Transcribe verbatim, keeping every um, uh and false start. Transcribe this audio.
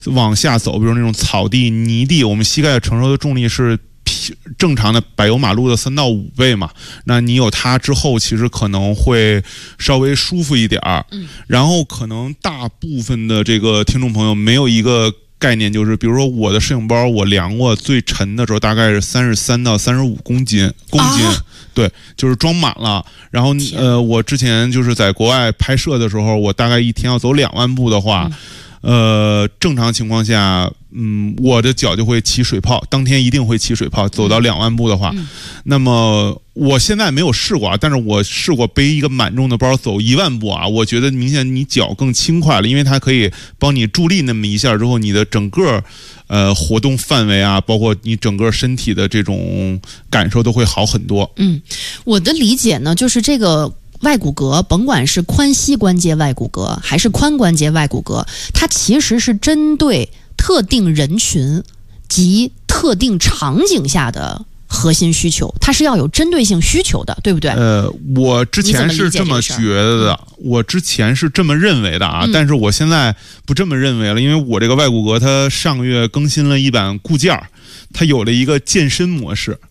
往下走，比如那种草地、泥地，我们膝盖承受的重力是正常的柏油马路的三到五倍嘛，那你有它之后，其实可能会稍微舒服一点儿。嗯，然后可能大部分的这个听众朋友没有一个概念，就是比如说我的摄影包，我量过最沉的时候大概是三十三到三十五公斤，公斤。啊，对，就是装满了。然后呃，我之前就是在国外拍摄的时候，我大概一天要走两万步的话。嗯呃，正常情况下，嗯，我的脚就会起水泡，当天一定会起水泡。走到两万步的话，嗯、那么我现在没有试过啊，但是我试过背一个满重的包走一万步啊，我觉得明显你脚更轻快了，因为它可以帮你助力那么一下之后，你的整个呃活动范围啊，包括你整个身体的这种感受都会好很多。 嗯，我的理解呢，就是这个。外骨骼，甭管是髋膝关节外骨骼还是髋关节外骨骼，它其实是针对特定人群及特定场景下的核心需求，它是要有针对性需求的，对不对？ 呃，我之前是这么觉得的，我之前是这么认为的啊，嗯、但是我现在不这么认为了，因为我这个外骨骼它上个月更新了一版固件，它有了一个健身模式。